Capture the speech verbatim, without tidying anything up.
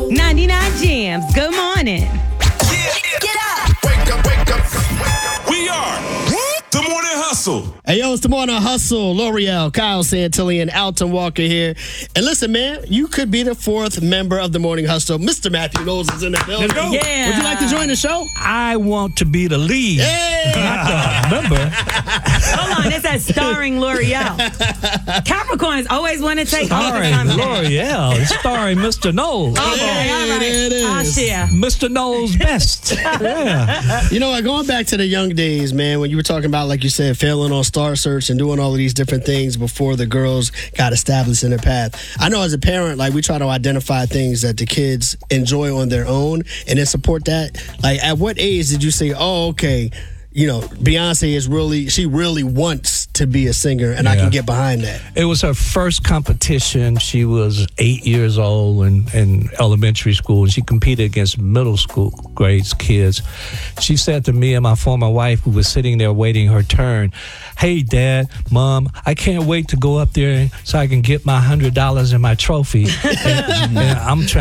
ninety-nine Jams. Good morning. Get up. Wake up, wake up. We are the Morning Hustle. Hey, yo, it's the Morning Hustle. L'Oreal, Kyle Santillan, Alton Walker here. And listen, man, you could be the fourth member of the Morning Hustle. Mister Matthew Knowles is in the building. Let's go. Yeah. Would you like to join the show? I want to be the lead. Hey! Not the member. Hold on, it says starring L'Oreal. Capricorns always want to take over Starring something. L'Oreal. Starring Mister Knowles. Okay, all right. There it is. I'll share. Mister Knowles best. Yeah. You know what? Going back to the young days, man, when you were talking about, like you said, failing on Star Search and doing all of these different things before the girls got established in their path. I know as a parent, like, we try to identify things that the kids enjoy on their own and then support that. Like, at what age did you say, oh, okay, you know, Beyonce is really, she really wants to be a singer and I Yeah. can get behind that? It was her first competition. She was eight years old in, in elementary school, and she competed against middle school grades kids. She said to me and my former wife, who was sitting there waiting her turn, "Hey, Dad, Mom, I can't wait to go up there so I can get my one hundred dollars and my trophy." and, and I'm trying